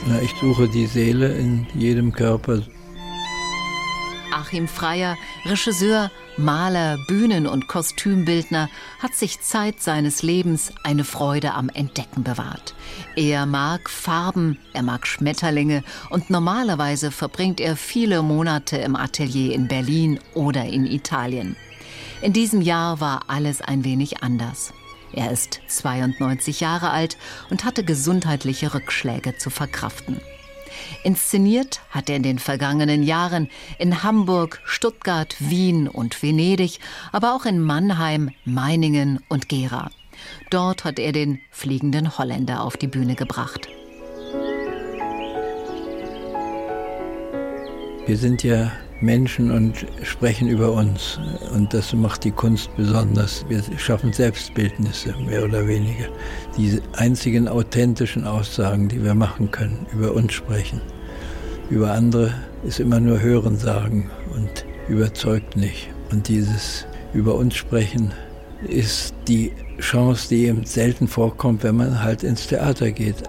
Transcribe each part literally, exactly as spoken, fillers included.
Na, ich suche die Seele in jedem Körper. Achim Freyer, Regisseur, Maler, Bühnen- und Kostümbildner, hat sich Zeit seines Lebens eine Freude am Entdecken bewahrt. Er mag Farben, er mag Schmetterlinge und normalerweise verbringt er viele Monate im Atelier in Berlin oder in Italien. In diesem Jahr war alles ein wenig anders. Er ist zweiundneunzig Jahre alt und hatte gesundheitliche Rückschläge zu verkraften. Inszeniert hat er in den vergangenen Jahren in Hamburg, Stuttgart, Wien und Venedig, aber auch in Mannheim, Meiningen und Gera. Dort hat er den Fliegenden Holländer auf die Bühne gebracht. Wir sind ja Menschen und sprechen über uns. Und das macht die Kunst besonders. Wir schaffen Selbstbildnisse, mehr oder weniger. Die einzigen authentischen Aussagen, die wir machen können, über uns sprechen. Über andere ist immer nur Hören sagen und überzeugt nicht. Und dieses über uns sprechen ist die Chance, die eben selten vorkommt, wenn man halt ins Theater geht.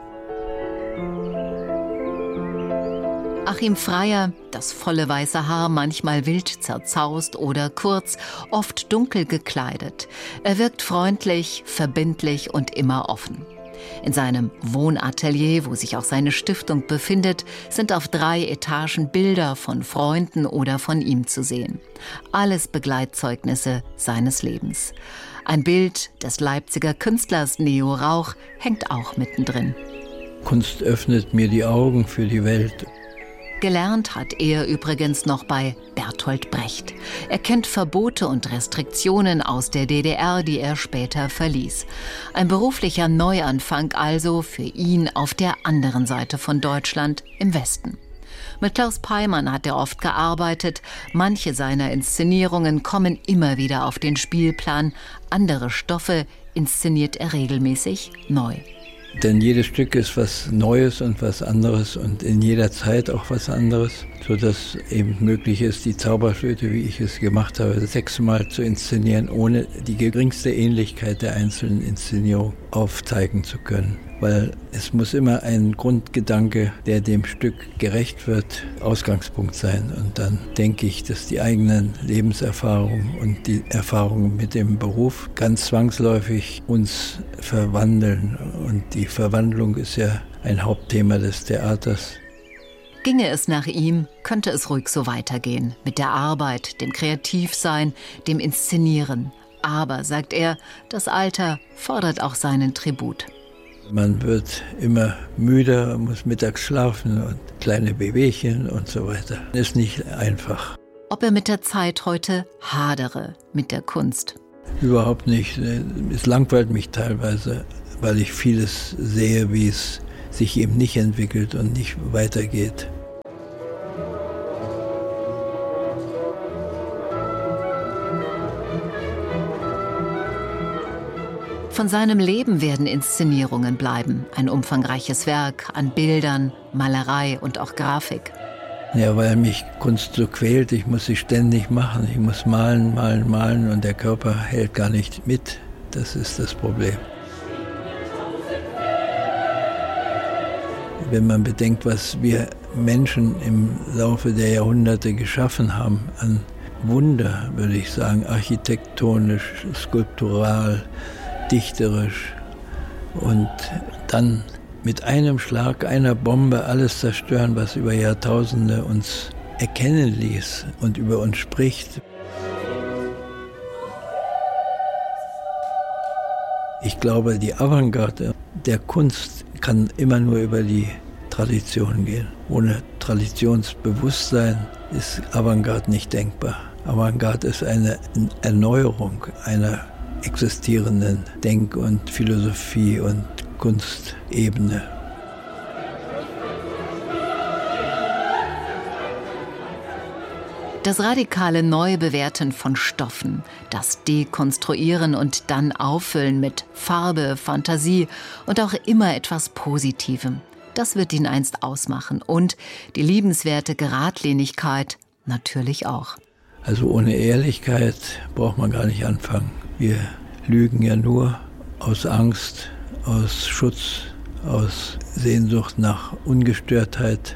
Achim Freyer, das volle weiße Haar manchmal wild zerzaust oder kurz, oft dunkel gekleidet. Er wirkt freundlich, verbindlich und immer offen. In seinem Wohnatelier, wo sich auch seine Stiftung befindet, sind auf drei Etagen Bilder von Freunden oder von ihm zu sehen. Alles Begleitzeugnisse seines Lebens. Ein Bild des Leipziger Künstlers Neo Rauch hängt auch mittendrin. Kunst öffnet mir die Augen für die Welt. Gelernt hat er übrigens noch bei Bertolt Brecht. Er kennt Verbote und Restriktionen aus der D D R, die er später verließ. Ein beruflicher Neuanfang also für ihn auf der anderen Seite von Deutschland, im Westen. Mit Klaus Peimann hat er oft gearbeitet. Manche seiner Inszenierungen kommen immer wieder auf den Spielplan. Andere Stoffe inszeniert er regelmäßig neu. Denn jedes Stück ist was Neues und was anderes und in jeder Zeit auch was anderes, sodass eben möglich ist, die Zauberflöte, wie ich es gemacht habe, sechsmal zu inszenieren, ohne die geringste Ähnlichkeit der einzelnen Inszenierung aufzeigen zu können. Weil es muss immer ein Grundgedanke, der dem Stück gerecht wird, Ausgangspunkt sein. Und dann denke ich, dass die eigenen Lebenserfahrungen und die Erfahrungen mit dem Beruf ganz zwangsläufig uns verwandeln. Und die Verwandlung ist ja ein Hauptthema des Theaters. Ginge es nach ihm, könnte es ruhig so weitergehen. Mit der Arbeit, dem Kreativsein, dem Inszenieren. Aber, sagt er, das Alter fordert auch seinen Tribut. Man wird immer müder, muss mittags schlafen und kleine Wehwehchen und so weiter. Ist nicht einfach. Ob er mit der Zeit heute hadere, mit der Kunst? Überhaupt nicht. Es langweilt mich teilweise, weil ich vieles sehe, wie es sich eben nicht entwickelt und nicht weitergeht. Von seinem Leben werden Inszenierungen bleiben. Ein umfangreiches Werk an Bildern, Malerei und auch Grafik. Ja, weil mich Kunst so quält, ich muss sie ständig machen. Ich muss malen, malen, malen und der Körper hält gar nicht mit. Das ist das Problem. Wenn man bedenkt, was wir Menschen im Laufe der Jahrhunderte geschaffen haben, an Wunder, würde ich sagen, architektonisch, skulptural, dichterisch und dann mit einem Schlag, einer Bombe alles zerstören, was über Jahrtausende uns erkennen ließ und über uns spricht. Ich glaube, die Avantgarde der Kunst kann immer nur über die Tradition gehen. Ohne Traditionsbewusstsein ist Avantgarde nicht denkbar. Avantgarde ist eine Erneuerung einer existierenden Denk- und Philosophie- und Kunstebene. Das radikale Neubewerten von Stoffen, das Dekonstruieren und dann Auffüllen mit Farbe, Fantasie und auch immer etwas Positivem, das wird ihn einst ausmachen. Und die liebenswerte Geradlinigkeit natürlich auch. Also ohne Ehrlichkeit braucht man gar nicht anfangen. Wir lügen ja nur aus Angst, aus Schutz, aus Sehnsucht nach Ungestörtheit.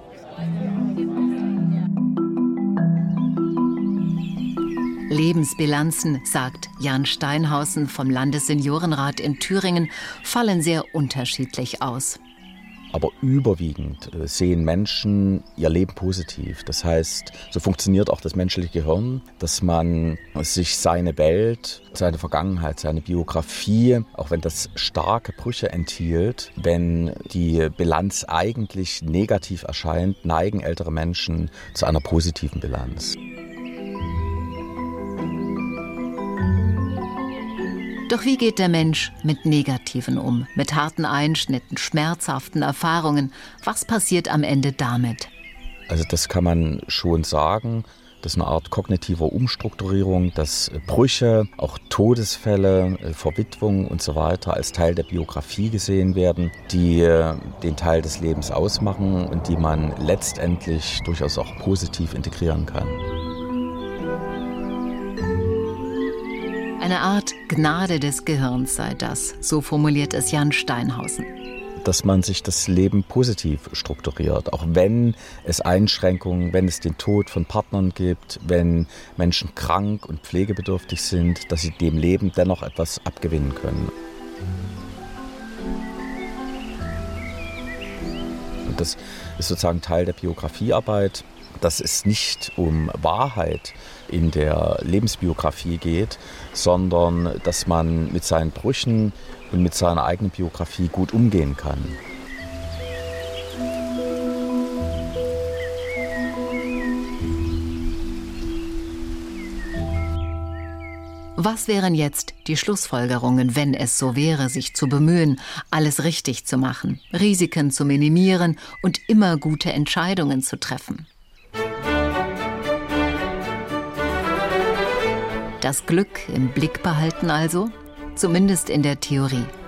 Lebensbilanzen, sagt Jan Steinhausen vom Landesseniorenrat in Thüringen, fallen sehr unterschiedlich aus. Aber überwiegend sehen Menschen ihr Leben positiv. Das heißt, so funktioniert auch das menschliche Gehirn, dass man sich seine Welt, seine Vergangenheit, seine Biografie, auch wenn das starke Brüche enthielt, wenn die Bilanz eigentlich negativ erscheint, neigen ältere Menschen zu einer positiven Bilanz. Doch wie geht der Mensch mit Negativen um, mit harten Einschnitten, schmerzhaften Erfahrungen? Was passiert am Ende damit? Also das kann man schon sagen, das ist eine Art kognitiver Umstrukturierung, dass Brüche, auch Todesfälle, Verwitwung und so weiter als Teil der Biografie gesehen werden, die den Teil des Lebens ausmachen und die man letztendlich durchaus auch positiv integrieren kann. Eine Art Gnade des Gehirns sei das, so formuliert es Jan Steinhausen. Dass man sich das Leben positiv strukturiert, auch wenn es Einschränkungen, wenn es den Tod von Partnern gibt, wenn Menschen krank und pflegebedürftig sind, dass sie dem Leben dennoch etwas abgewinnen können. Und das ist sozusagen Teil der Biografiearbeit, dass es nicht um Wahrheit in der Lebensbiografie geht, sondern dass man mit seinen Brüchen und mit seiner eigenen Biografie gut umgehen kann. Was wären jetzt die Schlussfolgerungen, wenn es so wäre, sich zu bemühen, alles richtig zu machen, Risiken zu minimieren und immer gute Entscheidungen zu treffen? Das Glück im Blick behalten also, zumindest in der Theorie.